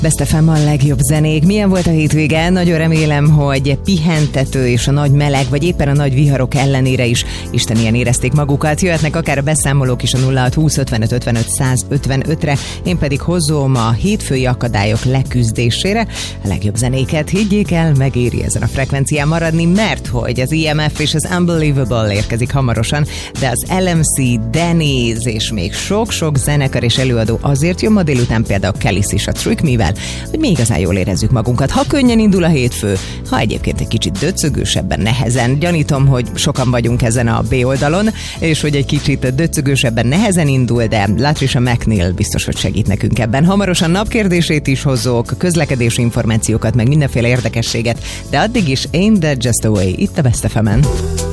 Best FM a legjobb zenék. Milyen volt a hétvége? Nagyon remélem, hogy pihentető és a nagy meleg, vagy éppen a nagy viharok ellenére is istenien érezték magukat. Jöhetnek akár a beszámolók is a 0620 55 55 155-re. Én pedig hozom a hétfői akadályok leküzdésére a legjobb zenéket. Higgyék el, megéri ezen a frekvencián maradni, mert hogy az IMF és az Unbelievable érkezik hamarosan, de az LMC, Denny's és még sok-sok zenekar és előadó azért jön ma délután, például Kelis is a Trick Me-vel, hogy mi igazán jól érezzük magunkat. Ha könnyen indul a hétfő, ha egyébként egy kicsit döcögősebben, nehezen. Gyanítom, hogy sokan vagyunk ezen a B oldalon, és hogy egy kicsit döcögősebben, nehezen indul, de Latricia McNeil biztos, hogy segít nekünk ebben. Hamarosan napkérdését is hozzuk, közlekedési információkat, meg mindenféle érdekességet, de addig is Ain't That Just the Way, itt a Best FM-en.